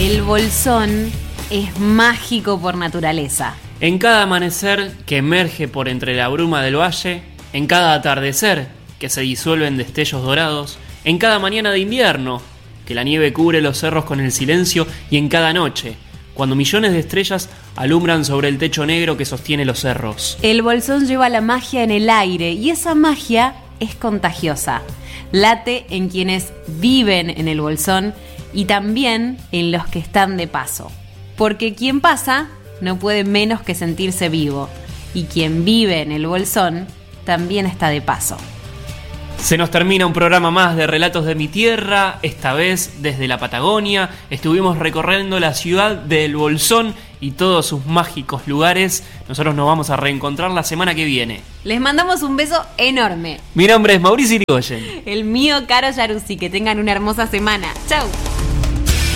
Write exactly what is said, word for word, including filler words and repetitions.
El Bolsón es mágico por naturaleza. En cada amanecer que emerge por entre la bruma del valle, en cada atardecer que se disuelve en destellos dorados, en cada mañana de invierno que la nieve cubre los cerros con el silencio, y en cada noche cuando millones de estrellas alumbran sobre el techo negro que sostiene los cerros. El Bolsón lleva la magia en el aire, y esa magia es contagiosa. Late en quienes viven en el Bolsón y también en los que están de paso. Porque quien pasa no puede menos que sentirse vivo, y quien vive en el Bolsón también está de paso. Se nos termina un programa más de Relatos de mi Tierra, esta vez desde la Patagonia. Estuvimos recorriendo la ciudad del Bolsón y todos sus mágicos lugares. Nosotros nos vamos a reencontrar la semana que viene. Les mandamos un beso enorme. Mi nombre es Mauricio Irigoyen. El mío, Caro Yaruzzi. Que tengan una hermosa semana. Chau.